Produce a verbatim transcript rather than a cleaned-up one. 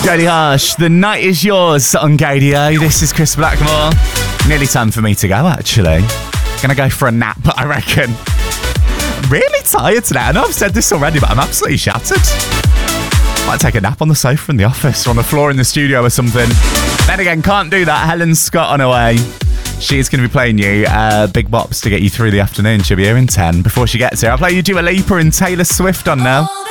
Jodie Harsh, the night is yours on Gadio. This is Chris Blackmore. Nearly time for me to go, actually. Gonna go for a nap, I reckon. Really tired today. I know I've said this already, but I'm absolutely shattered. Might take a nap on the sofa in the office or on the floor in the studio or something. Then again, can't do that. Helen Scott on her way. She's going to be playing you uh, big bops to get you through the afternoon. She'll be here in ten. Before she gets here, I'll play you Dua Lipa and Taylor Swift on now.